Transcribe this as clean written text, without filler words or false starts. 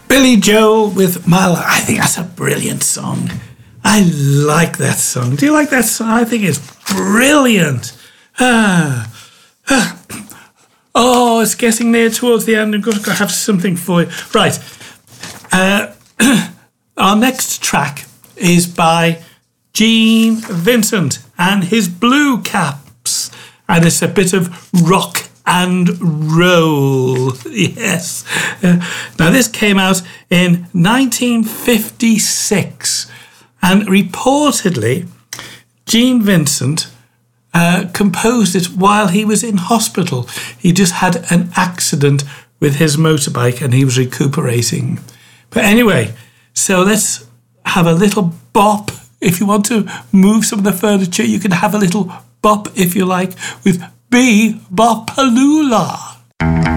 Billy Joel with My Life. I think that's a brilliant song. I like that song. Do you like that song? I think it's brilliant. Oh, it's getting near towards the end. I'm going to have something for you. Right. Our next track is by Gene Vincent and his Blue Caps. And it's a bit of rock and roll. Yes. Now, this came out in 1956. And reportedly, Gene Vincent composed it while he was in hospital. He just had an accident with his motorbike and he was recuperating. But anyway, so let's have a little bop. If you want to move some of the furniture, you can have a little bop, if you like, with Be Bopalula.